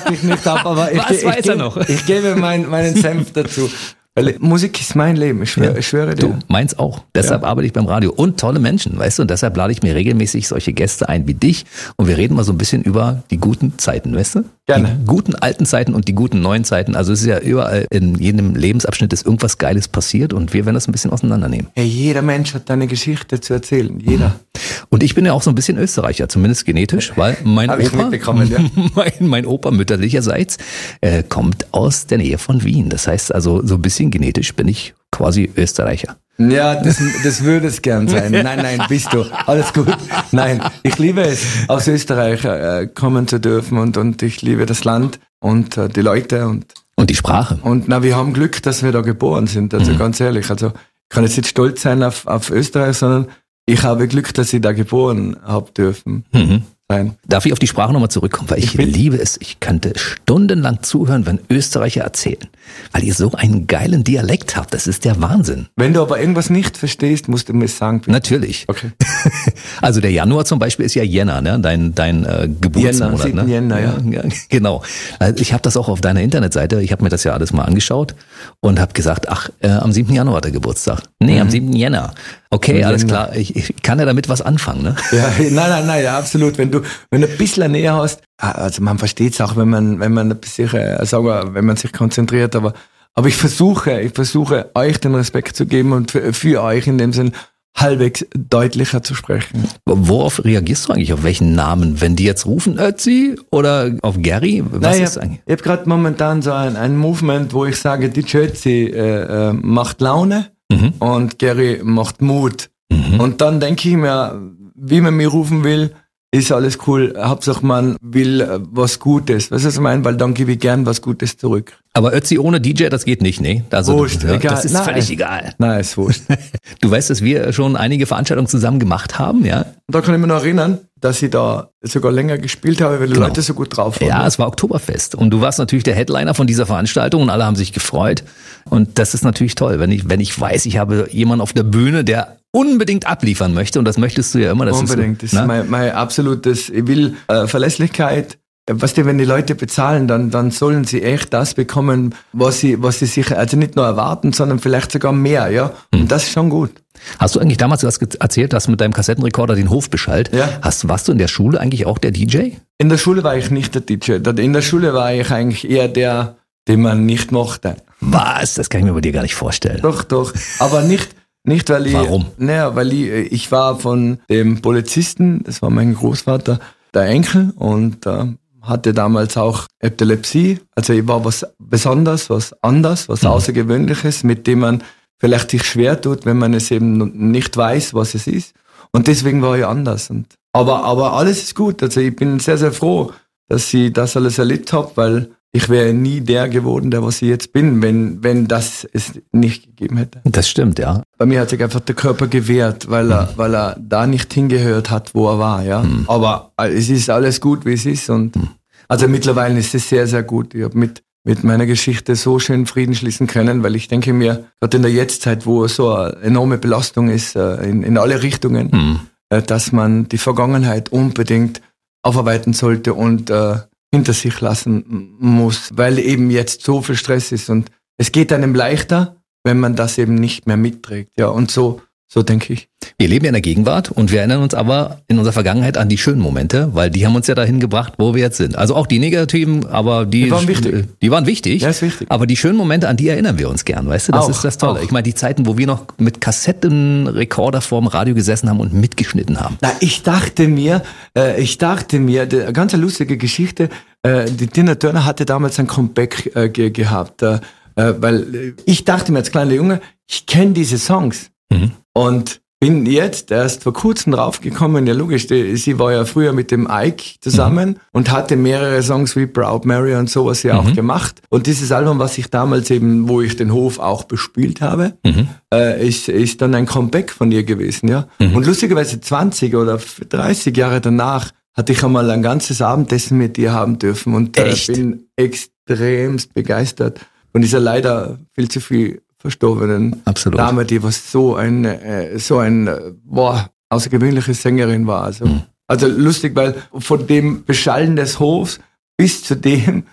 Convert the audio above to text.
dich nicht ab, aber ich gebe meinen Senf dazu. Weil Musik ist mein Leben, ich schwöre dir. Du, meins auch. Deshalb arbeite ich beim Radio. Und tolle Menschen, weißt du? Und deshalb lade ich mir regelmäßig solche Gäste ein wie dich. Und wir reden mal so ein bisschen über die guten Zeiten, weißt du? Gerne. Die guten alten Zeiten und die guten neuen Zeiten. Also es ist ja überall, in jedem Lebensabschnitt ist irgendwas Geiles passiert und wir werden das ein bisschen auseinandernehmen. Hey, jeder Mensch hat eine Geschichte zu erzählen. Jeder. Und ich bin ja auch so ein bisschen Österreicher, zumindest genetisch, weil mein Opa mütterlicherseits kommt aus der Nähe von Wien. Das heißt also, so ein bisschen genetisch bin ich quasi Österreicher. Ja, das würde es gern sein. Nein, bist du. Alles gut. Nein, ich liebe es, aus Österreich kommen zu dürfen und ich liebe das Land und die Leute und die Sprache. Und wir haben Glück, dass wir da geboren sind. Also ganz ehrlich, also ich kann jetzt nicht stolz sein auf Österreich, sondern ich habe Glück, dass ich da geboren habe dürfen. Sein. Darf ich auf die Sprache nochmal zurückkommen? Weil ich liebe es. Ich könnte stundenlang zuhören, wenn Österreicher erzählen. Weil ihr so einen geilen Dialekt habt. Das ist der Wahnsinn. Wenn du aber irgendwas nicht verstehst, musst du mir sagen. Bitte. Natürlich. Okay. Also der Januar zum Beispiel ist ja Jänner, ne? Dein Geburtsmonat. Jänner, ne? Jänner, ja. Genau. Also ich habe das auch auf deiner Internetseite. Ich habe mir das ja alles mal angeschaut und habe gesagt, am 7. Januar hat er Geburtstag. Nee, am 7. Jänner. Okay, alles klar. Ich kann ja damit was anfangen, ne? Ja, nein, ja, absolut. Wenn du ein bisschen näher hast, also man versteht es auch, wenn man ein bisschen, wenn man sich konzentriert, aber ich versuche euch den Respekt zu geben und für euch in dem Sinn halbwegs deutlicher zu sprechen. Worauf reagierst du eigentlich? Auf welchen Namen? Wenn die jetzt rufen, Ötzi oder auf Gary? Was ist eigentlich? Ich habe gerade momentan so ein Movement, wo ich sage, die Ötzi macht Laune und Gary macht Mut. Und dann denke ich mir, wie man mich rufen will, ist alles cool. Hauptsache man will was Gutes. Weißt du, was ich meine? Weil dann gebe ich gern was Gutes zurück. Aber Ötzi ohne DJ, das geht nicht, ne? Also, wurscht, egal. Das ist völlig egal. Nein, ist wurscht. Du weißt, dass wir schon einige Veranstaltungen zusammen gemacht haben, ja? Da kann ich mich noch erinnern, dass ich da sogar länger gespielt habe, weil die Leute so gut drauf waren. Ja, es war Oktoberfest. Und du warst natürlich der Headliner von dieser Veranstaltung und alle haben sich gefreut. Und das ist natürlich toll, wenn ich weiß, ich habe jemanden auf der Bühne, der unbedingt abliefern möchte, und das möchtest du ja immer. Das unbedingt, das ist mein absolutes, ich will Verlässlichkeit. Weißt du, wenn die Leute bezahlen, dann sollen sie echt das bekommen, was sie sich, also nicht nur erwarten, sondern vielleicht sogar mehr, ja. Und das ist schon gut. Hast du eigentlich damals erzählt, dass mit deinem Kassettenrekorder den Hof beschallt? Ja. Warst du in der Schule eigentlich auch der DJ? In der Schule war ich nicht der DJ. In der Schule war ich eigentlich eher der, den man nicht mochte. Was? Das kann ich mir bei dir gar nicht vorstellen. Doch. Aber nicht, weil ich... Warum? Naja, weil ich war von dem Polizisten, das war mein Großvater, der Enkel, und hatte damals auch Epilepsie. Also ich war was Besonderes, was anders, was Außergewöhnliches, mit dem man vielleicht sich schwer tut, wenn man es eben nicht weiß, was es ist. Und deswegen war ich anders. Aber alles ist gut. Also ich bin sehr, sehr froh, dass ich das alles erlebt habe, weil ich wäre nie der geworden, der was ich jetzt bin, wenn das es nicht gegeben hätte. Das stimmt, ja. Bei mir hat sich einfach der Körper gewehrt, weil er da nicht hingehört hat, wo er war, ja. Aber es ist alles gut, wie es ist, und also mittlerweile ist es sehr, sehr gut. Ich habe mit meiner Geschichte so schön Frieden schließen können, weil ich denke mir, gerade in der Jetztzeit, wo so eine enorme Belastung ist, in alle Richtungen, dass man die Vergangenheit unbedingt aufarbeiten sollte und hinter sich lassen muss, weil eben jetzt so viel Stress ist, und es geht einem leichter, wenn man das eben nicht mehr mitträgt. Ja, und so denke ich. Wir leben ja in der Gegenwart und wir erinnern uns aber in unserer Vergangenheit an die schönen Momente, weil die haben uns ja dahin gebracht, wo wir jetzt sind. Also auch die negativen, aber die waren wichtig. Die waren wichtig. Ja, ist wichtig. Aber die schönen Momente, an die erinnern wir uns gern, weißt du? Das ist das Tolle. Ich meine, die Zeiten, wo wir noch mit Kassettenrekorder vorm Radio gesessen haben und mitgeschnitten haben. Na, ich dachte mir, eine ganz lustige Geschichte, die Tina Turner hatte damals ein Comeback gehabt, weil ich dachte mir als kleiner Junge, ich kenne diese Songs. Und bin jetzt erst vor kurzem draufgekommen, ja logisch, sie war ja früher mit dem Ike zusammen und hatte mehrere Songs wie Proud Mary und sowas ja auch gemacht. Und dieses Album, was ich damals eben, wo ich den Hof auch bespielt habe, ist dann ein Comeback von ihr gewesen, ja. Und lustigerweise 20 oder 30 Jahre danach hatte ich einmal ein ganzes Abendessen mit ihr haben dürfen, und bin extremst begeistert von dieser leider viel zu viel verstorbenen Dame, die was so eine außergewöhnliche Sängerin war. Also lustig, weil von dem Beschallen des Hofs bis zu dem,